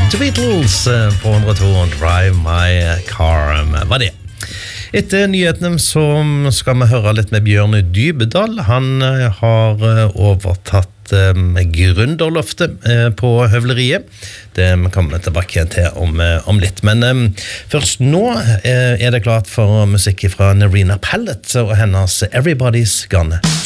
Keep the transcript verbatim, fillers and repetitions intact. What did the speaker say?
The Beatles på hundre og to Drive My Car var det. Etter nyhetene så skal vi høre litt med Bjørn Dybedal. Han har overtatt gründerloftet på Høvleriet. Det kommer vi tilbake til om, om litt. Men um, først nå er det klart for musikk fra Nerina Pallet og hennes Everybody's Gone